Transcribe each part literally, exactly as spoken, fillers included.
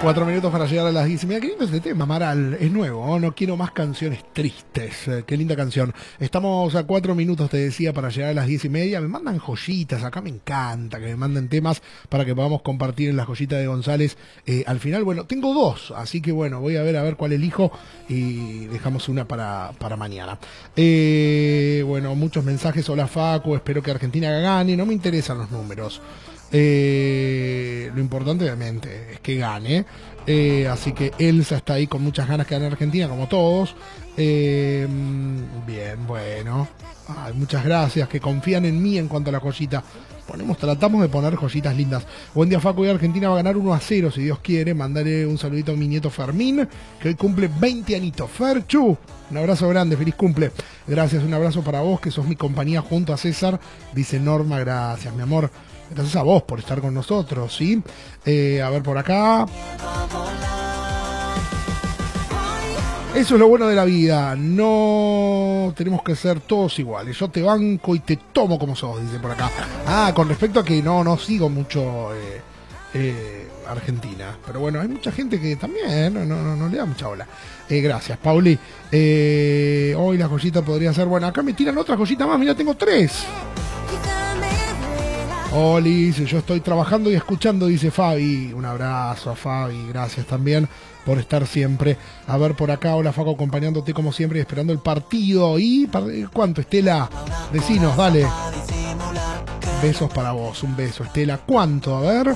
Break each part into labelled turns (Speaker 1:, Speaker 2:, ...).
Speaker 1: Cuatro minutos para llegar a las diez y media. Qué lindo este tema, Amaral. Es nuevo, ¿no? No quiero más canciones tristes. Eh, qué linda canción. Estamos a cuatro minutos, te decía, para llegar a las diez y media. Me mandan joyitas. Acá me encanta que me manden temas para que podamos compartir en la joyita de González. Eh, al final, bueno, tengo dos. Así que, bueno, voy a ver a ver cuál elijo y dejamos una para, para mañana. Eh, bueno, muchos mensajes. Hola, Facu. Espero que Argentina gane. No me interesan los números. Eh, lo importante obviamente es que gane, eh, así que Elsa está ahí con muchas ganas que gane Argentina, como todos. Eh, bien, bueno, ay, muchas gracias, que confían en mí en cuanto a la joyita. Ponemos, tratamos de poner joyitas lindas. Buen día, Facu, y Argentina va a ganar uno a cero, si Dios quiere. Mandaré un saludito a mi nieto Fermín, que hoy cumple veinte anitos. Ferchu, un abrazo grande, feliz cumple. Gracias, un abrazo para vos, que sos mi compañía junto a César, dice Norma. Gracias, mi amor. Gracias a vos por estar con nosotros, ¿sí? Eh, a ver por acá. Eso es lo bueno de la vida. No tenemos que ser todos iguales. Yo te banco y te tomo como sos, dice por acá. Ah, con respecto a que no, no sigo mucho eh, eh, Argentina. Pero bueno, hay mucha gente que también no, no, no le da mucha bola. Eh, gracias, Pauli. Eh, hoy la joyita podría ser... Bueno, acá me tiran otra joyita más. Mira, tengo tres. Olis, yo estoy trabajando y escuchando, dice Fabi. Un abrazo a Fabi, gracias también por estar siempre. A ver por acá, hola Faco, acompañándote como siempre y esperando el partido. ¿Y cuánto, Estela? Decinos, dale. Besos para vos, un beso, Estela. ¿Cuánto? A ver.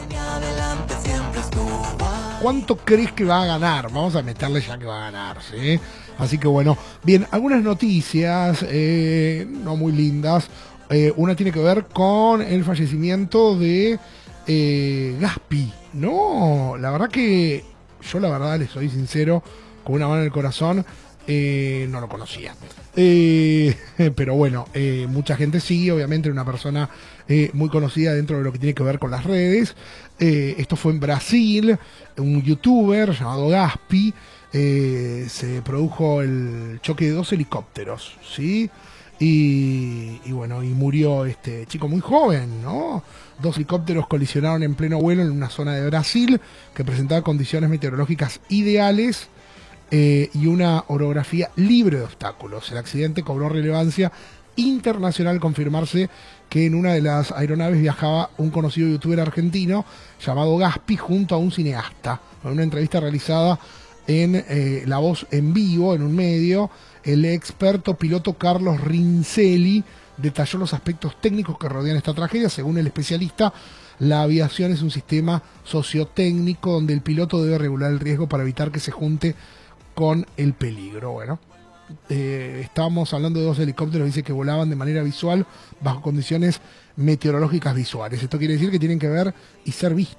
Speaker 1: ¿Cuánto crees que va a ganar? Vamos a meterle ya que va a ganar, ¿sí? Así que bueno, bien, algunas noticias, eh, no muy lindas. Eh, una tiene que ver con el fallecimiento de eh, Gaspi. No, la verdad que yo la verdad les soy sincero, con una mano en el corazón, eh, no lo conocía. Eh, pero bueno, eh, mucha gente sí, obviamente una persona eh, muy conocida dentro de lo que tiene que ver con las redes. Eh, esto fue en Brasil, un youtuber llamado Gaspi. Eh, se produjo el choque de dos helicópteros, ¿sí? Y, y bueno, y murió este chico muy joven, ¿no? Dos helicópteros colisionaron en pleno vuelo en una zona de Brasil que presentaba condiciones meteorológicas ideales eh, y una orografía libre de obstáculos. El accidente cobró relevancia internacional al confirmarse que en una de las aeronaves viajaba un conocido youtuber argentino llamado Gaspi junto a un cineasta. En una entrevista realizada en eh, La Voz en Vivo, en un medio, el experto piloto Carlos Rincelli detalló los aspectos técnicos que rodean esta tragedia. Según el especialista, la aviación es un sistema sociotécnico donde el piloto debe regular el riesgo para evitar que se junte con el peligro. Bueno, eh, estábamos hablando de dos helicópteros, dice que volaban de manera visual bajo condiciones meteorológicas visuales. Esto quiere decir que tienen que ver y ser vistos.